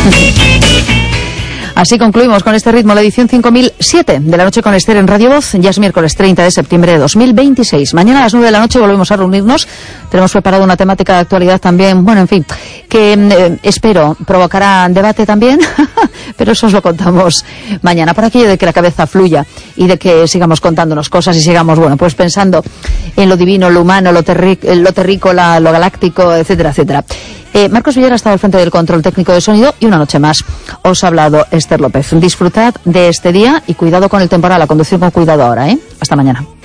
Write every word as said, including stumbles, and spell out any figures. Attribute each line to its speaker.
Speaker 1: Así concluimos con este ritmo la edición cinco mil siete de La Noche con Esther en Radio Voz. Ya es miércoles treinta de septiembre de dos mil veintiséis. Mañana a las nueve de la noche volvemos a reunirnos. Tenemos preparado una temática de actualidad también, bueno, en fin, que eh, espero provocará debate también, pero eso os lo contamos mañana, por aquello de que la cabeza fluya y de que sigamos contándonos cosas y sigamos, bueno, pues pensando en lo divino, lo humano, lo, terri lo terrícola, lo galáctico, etcétera, etcétera. Eh, Marcos Villera ha estado al frente del control técnico de sonido y una noche más os ha hablado Esther López. Disfrutad de este día y cuidado con el temporal, a conducir con cuidado ahora, ¿eh? Hasta mañana.